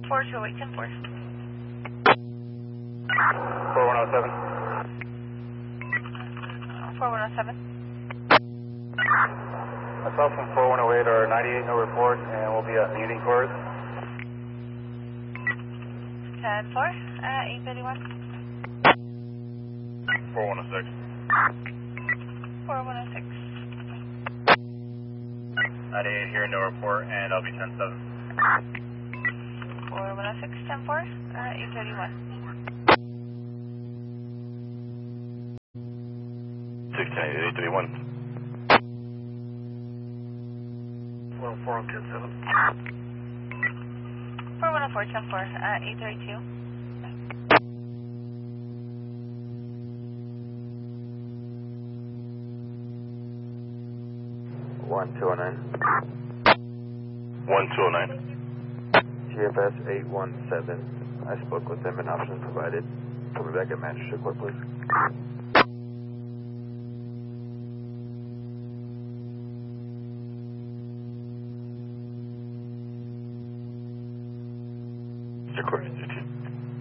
428, 10-4. 4107. 4107. Myself and 4108 are 98, no report, and we'll be at meeting course. 10-4, 831. 4106. 4106. 98 here, no report, and I'll be 10-7. 4106, 10-4, 831. 831. 104, 10-7. 4104, 10-4, 832. 1209. 1209. TFS 817. I spoke with them and options provided. Call me back at Manchester Court, please. Mr. Court, 15.